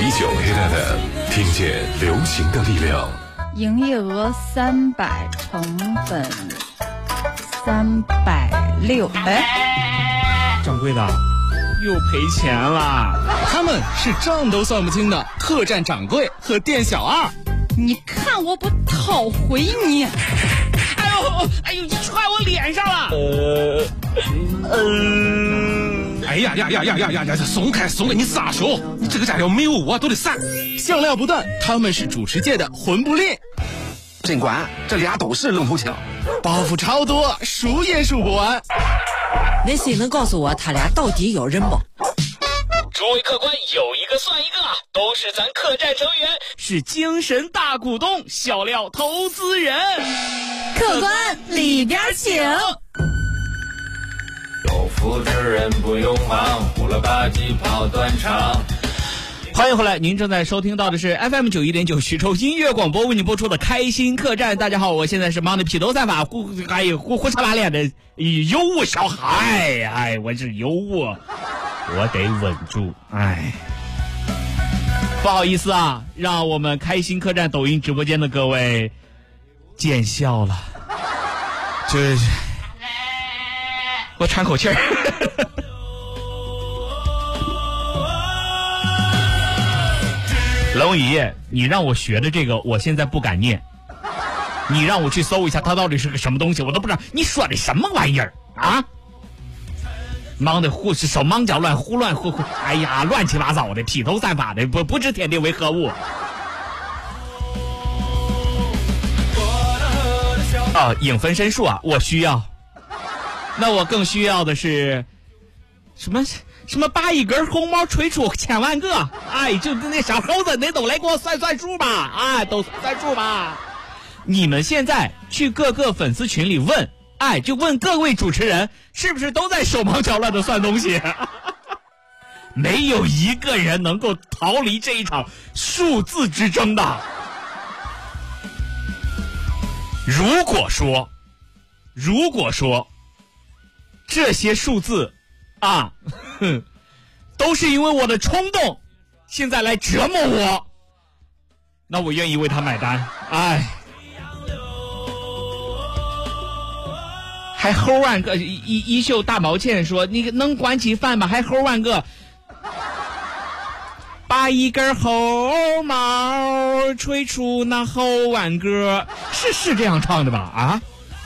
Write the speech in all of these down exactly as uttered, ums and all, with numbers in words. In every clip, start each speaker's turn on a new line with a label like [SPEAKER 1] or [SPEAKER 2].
[SPEAKER 1] 九 Hit F M， 听见流行的力量。
[SPEAKER 2] 营业额三百，成本三百六。哎，
[SPEAKER 3] 掌柜的，又赔钱了。
[SPEAKER 4] 他们是账都算不清的客栈掌柜和店小二。
[SPEAKER 2] 你看我不讨回你！
[SPEAKER 3] 哎呦，哎呦，你踹我脸上了！呃，
[SPEAKER 4] 呃，哎呀呀呀呀呀呀呀！松开松开，你撒手！你这个家伙没有我都得散。笑料不断，他们是主持界的魂不吝。
[SPEAKER 5] 尽管这俩都是愣头青，
[SPEAKER 4] 包袱超多，数也数不完。
[SPEAKER 6] 那谁能告诉我他俩到底有人不？
[SPEAKER 3] 诸位客官，有一个算一个，都是咱客栈成员，是精神大股东，笑料投资人。
[SPEAKER 2] 客官里边请。
[SPEAKER 7] 有福之人不用忙，胡了吧唧跑断肠。
[SPEAKER 3] 欢迎回来，您正在收听到的是 F M 九一点九徐州音乐广播为你播出的开心客栈。大家好，我现在是忙的披头散发、胡哎胡胡扯拉脸的尤物小孩，哎，我是尤物，我得稳住，哎，不好意思啊，让我们开心客栈抖音直播间的各位见笑了，就是我喘口气儿。冷雨夜，你让我学的这个，我现在不敢念。你让我去搜一下，它到底是个什么东西，我都不知道。你说的什么玩意儿啊？忙的胡手忙脚乱，胡乱胡胡，哎呀，乱七八糟的，披头散发的，不不知天地为何物。啊，影分身术啊，我需要。那我更需要的是什么？什么八亿根红毛吹出千万个，哎，就那小猴子，你都来给我算算数吧，哎，都算算数吧。你们现在去各个粉丝群里问，哎，就问各位主持人，是不是都在手忙脚乱的算东西？没有一个人能够逃离这一场数字之争的。如果说，如果说这些数字啊，哼，都是因为我的冲动，现在来折磨我，那我愿意为他买单。哎，还齁万个一一袖大毛欠说你能管起饭吗？还齁万个，把一根猴毛吹出那齁万个，是是这样唱的吧？啊？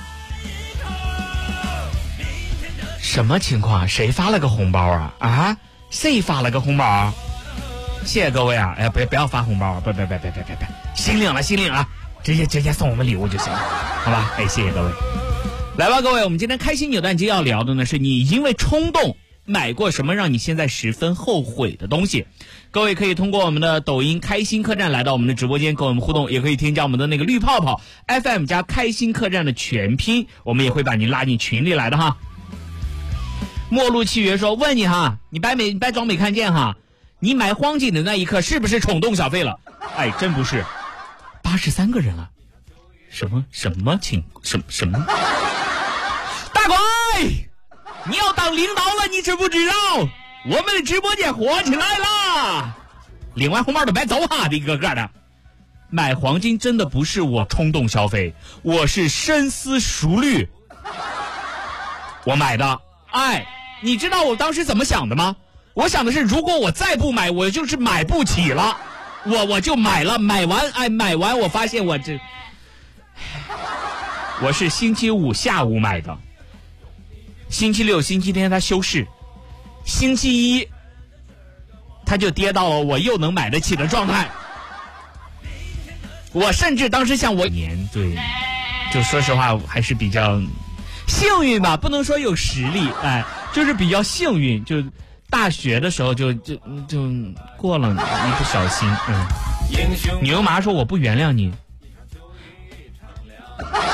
[SPEAKER 3] 什么情况？谁发了个红包啊？啊，谁发了个红包？谢谢各位啊！哎，不不要发红包啊！不不不不不不不，心领了心领了，直接直接送我们礼物就行了，好吧？哎，谢谢各位。来吧，各位，我们今天开心扭蛋机要聊的呢，是你因为冲动买过什么让你现在十分后悔的东西。各位可以通过我们的抖音开心客栈来到我们的直播间跟我们互动，也可以添加我们的那个绿泡泡 F M 加开心客栈的全拼，我们也会把您拉进群里来的哈。末路契约说，问你哈，你白没你白装没看见哈，你买黄金的那一刻是不是冲动消费了？哎，真不是，八十三个人了，什么什么情什么什么？大鬼，你要当领导了，你知不知道？我们的直播间火起来了，领完红包的别走哈，一个个的。买黄金真的不是我冲动消费，我是深思熟虑，我买的。哎，你知道我当时怎么想的吗？我想的是，如果我再不买，我就是买不起了，我我就买了，买完，哎，买完我发现我这，我是星期五下午买的，星期六、星期天它休市，星期一它就跌到了我又能买得起的状态。我甚至当时想我年对，就说实话还是比较幸运吧，不能说有实力，哎，就是比较幸运，就大学的时候就就就过了，一不小心，嗯。牛麻说我不原谅你。